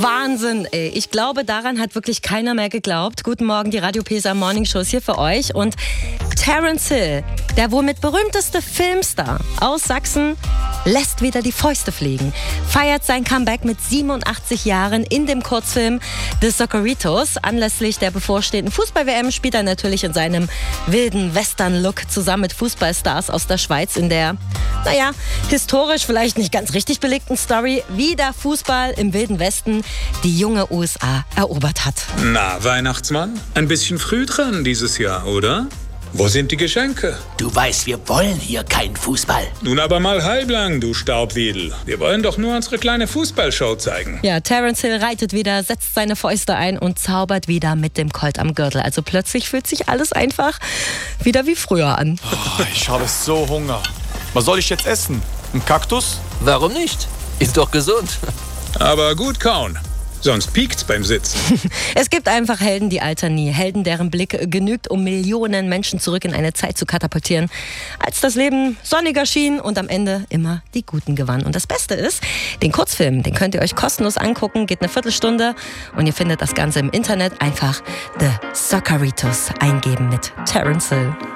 Wahnsinn, ey. Ich glaube, daran hat wirklich keiner mehr geglaubt. Guten Morgen, die Radio Pesa Morning Show ist hier für euch. Und Terence Hill, der womit berühmteste Filmstar aus Sachsen, lässt wieder die Fäuste fliegen. Feiert sein Comeback mit 87 Jahren in dem Kurzfilm The Socceritos. Anlässlich der bevorstehenden Fußball-WM spielt er natürlich in seinem wilden Western-Look zusammen mit Fußballstars aus der Schweiz in der, historisch vielleicht nicht ganz richtig belegten Story, wie der Fußball im Wilden Westen die junge USA erobert hat. Na, Weihnachtsmann, ein bisschen früh dran dieses Jahr, oder? Wo sind die Geschenke? Du weißt, wir wollen hier keinen Fußball. Nun aber mal halblang, du Staubwiedel. Wir wollen doch nur unsere kleine Fußballshow zeigen. Ja, Terence Hill reitet wieder, setzt seine Fäuste ein und zaubert wieder mit dem Colt am Gürtel. Also plötzlich fühlt sich alles einfach wieder wie früher an. Oh, ich habe so Hunger. Was soll ich jetzt essen? Ein Kaktus? Warum nicht? Ist doch gesund. Aber gut kauen. Sonst piekt's beim Sitzen. Es gibt einfach Helden, die altern nie. Helden, deren Blick genügt, um Millionen Menschen zurück in eine Zeit zu katapultieren, als das Leben sonniger schien und am Ende immer die Guten gewannen. Und das Beste ist, den Kurzfilm, den könnt ihr euch kostenlos angucken, geht eine Viertelstunde und ihr findet das Ganze im Internet. Einfach The Socceritos eingeben mit Terence Hill.